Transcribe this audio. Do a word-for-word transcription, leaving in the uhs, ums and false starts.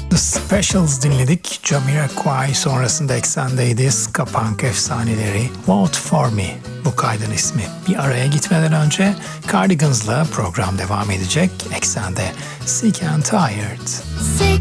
The Specials dinledik. Jamiroquai sonrasında Eksen'deydi. Ska Punk efsaneleri Vote For Me bu kaydın ismi. Bir araya gitmeden önce Cardigans'la program devam edecek. Eksen'de Sick and Tired.